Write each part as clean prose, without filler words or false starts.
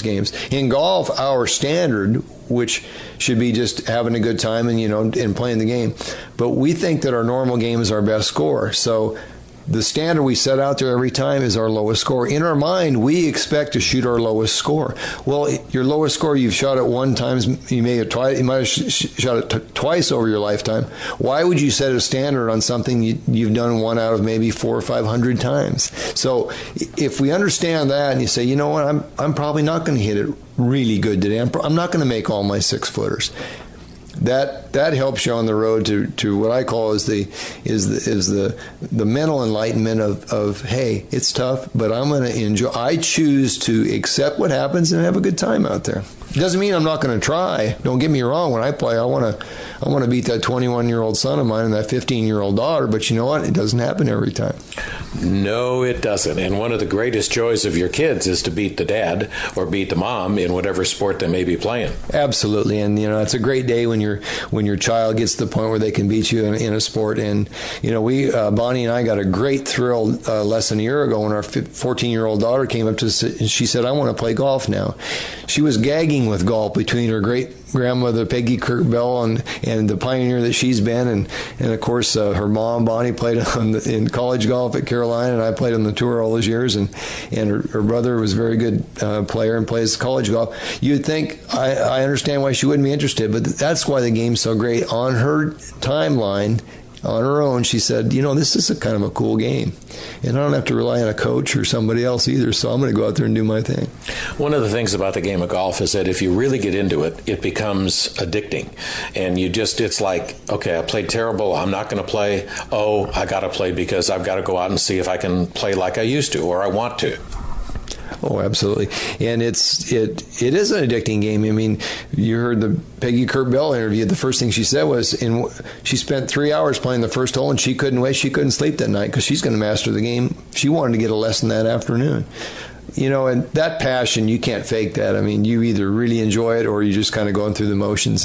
these games. In golf, our standard, which should be just having a good time and playing the game, but we think that our normal game is our best score. So the standard we set out there every time is our lowest score. In our mind, we expect to shoot our lowest score. Well, your lowest score, you've shot it one time, you might have shot it twice over your lifetime. Why would you set a standard on something you've done one out of maybe 400 or 500 times? So if we understand that and you say, you know what, I'm probably not going to hit it really good today. I'm not going to make all my 6-footers. That helps you on the road to what I call is the mental enlightenment of hey, it's tough, but I'm going to enjoy. I choose to accept what happens and have a good time out there. It doesn't mean I'm not going to try. Don't get me wrong. When I play, I want to beat that 21-year-old son of mine and that 15-year-old daughter. But you know what? It doesn't happen every time. No, it doesn't. And one of the greatest joys of your kids is to beat the dad or beat the mom in whatever sport they may be playing. Absolutely. And it's a great day when your child gets to the point where they can beat you in a sport. And we Bonnie and I got a great thrill less than a year ago when our 14-year-old daughter came up to us and she said, I want to play golf now. She was gagging with golf between her great-grandmother Peggy Kirk Bell and the pioneer that she's been, and of course her mom Bonnie played in college golf at Carolina, and I played on the tour all those years, and her brother was a very good player and plays college golf. You'd think I understand why she wouldn't be interested, but that's why the game's so great. On her timeline, on her own, she said, this is a kind of a cool game. And I don't have to rely on a coach or somebody else either, so I'm going to go out there and do my thing. One of the things about the game of golf is that if you really get into it, it becomes addicting. And it's like, okay, I played terrible, I'm not going to play. Oh, I got to play because I've got to go out and see if I can play like I used to or I want to. Oh, absolutely. And it is an addicting game. I mean, you heard the Peggy Kirk Bell interview. The first thing she said was she spent 3 hours playing the first hole, and she couldn't sleep that night because she's going to master the game. She wanted to get a lesson that afternoon. And that passion, you can't fake that. I mean, you either really enjoy it or you're just kind of going through the motions.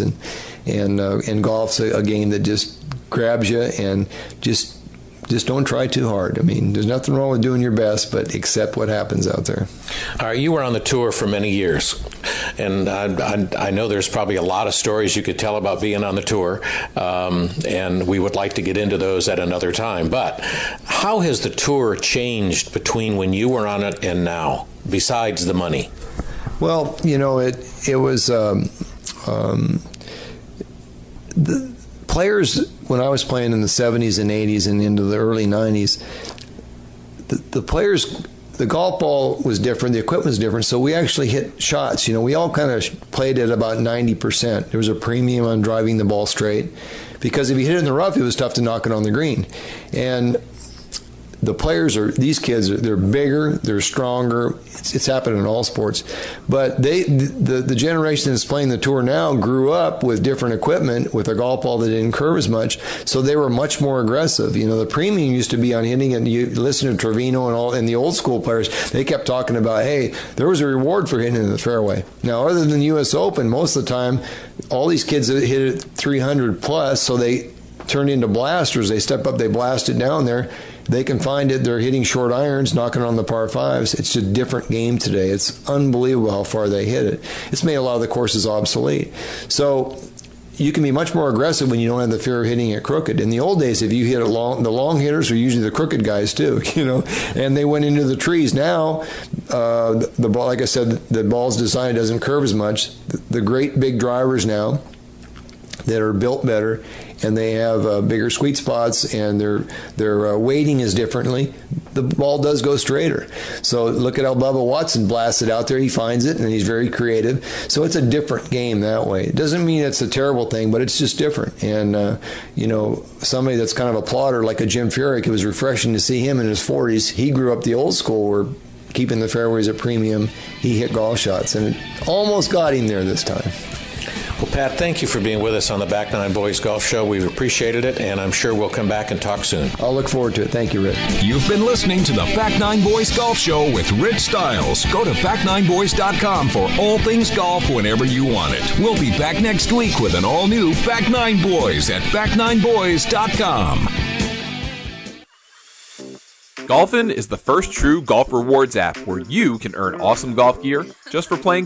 And golf's a game that just grabs you and just don't try too hard. I mean, there's nothing wrong with doing your best, but accept what happens out there. All right, you were on the tour for many years, and I know there's probably a lot of stories you could tell about being on the tour, and we would like to get into those at another time. But how has the tour changed between when you were on it and now, besides the money? Well, it was the players, when I was playing in the 70s and 80s and into the early 90s, the players, the golf ball was different, the equipment was different, so we actually hit shots. We all kind of played at about 90%. There was a premium on driving the ball straight because if you hit it in the rough, it was tough to knock it on the green. And the players these kids, they're bigger, they're stronger. It's happened in all sports. But the generation that's playing the tour now grew up with different equipment, with a golf ball that didn't curve as much, so they were much more aggressive. The premium used to be on hitting it. You listen to Trevino and the old school players, they kept talking about, hey, there was a reward for hitting in the fairway. Now, other than the U.S. Open, most of the time, all these kids hit it 300 plus, so they turned into blasters. They step up, they blast it down there. They can find it. They're hitting short irons, knocking on the par fives. It's a different game today. It's unbelievable how far they hit it. It's made a lot of the courses obsolete. So you can be much more aggressive when you don't have the fear of hitting it crooked. In the old days, if you hit it long, the long hitters are usually the crooked guys too, and they went into the trees. Now, the ball, like I said, the ball's design doesn't curve as much. The great big drivers now that are built better, and they have bigger sweet spots, and their weighting is differently. The ball does go straighter. So look at how Bubba Watson blasts it out there. He finds it, and he's very creative. So it's a different game that way. It doesn't mean it's a terrible thing, but it's just different. And, somebody that's kind of a plotter like a Jim Furyk, it was refreshing to see him in his 40s. He grew up the old school where keeping the fairways at premium, he hit golf shots, and it almost got him there this time. Well, Pat, thank you for being with us on the Back Nine Boys Golf Show. We've appreciated it, and I'm sure we'll come back and talk soon. I'll look forward to it. Thank you, Rick. You've been listening to the Back Nine Boys Golf Show with Rich Stiles. Go to back9boys.com for all things golf whenever you want it. We'll be back next week with an all-new Back Nine Boys at back9boys.com. Golfin is the first true golf rewards app where you can earn awesome golf gear just for playing